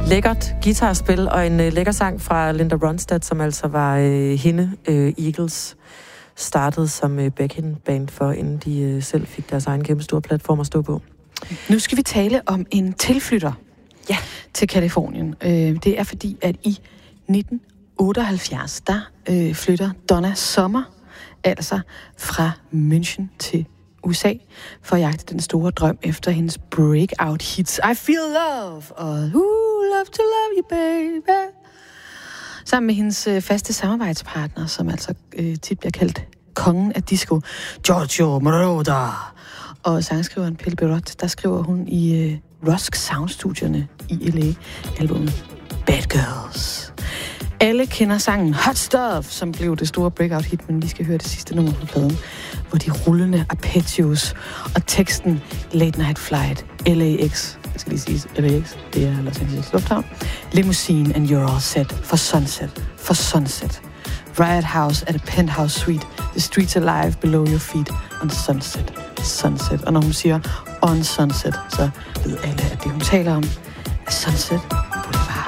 lækkert guitarspil og en lækker sang fra Linda Ronstadt, som altså var hende, Eagles startede som backing-band for, inden de selv fik deres egen kæmpe store platform at stå på. Nu skal vi tale om en tilflytter til Californien. Det er fordi, at i 1978, der flytter Donna Summer altså fra München til USA for at jagte den store drøm efter hendes breakout hits I Feel Love og Love to Love You Baby. Sammen med hendes faste samarbejdspartner, som altså tit bliver kaldt kongen af disco, Giorgio Moroder. Og sangskriveren Pelle Berot, der skriver hun i Rusk Sound-studierne i LA albumet Bad Girls. Alle kender sangen Hot Stuff, som blev det store breakout hit, men vi skal høre det sidste nummer på pladen, hvor de rullende arpeggios og teksten Late Night Flight, LAX, jeg skal lige sige LAX, det er Los Angeles Lufthavn, Limousine and You're All Set, for Sunset, Riot House at a penthouse suite, the streets alive below your feet, on sunset. Og når hun siger on sunset, så ved alle, at det hun taler om er sunset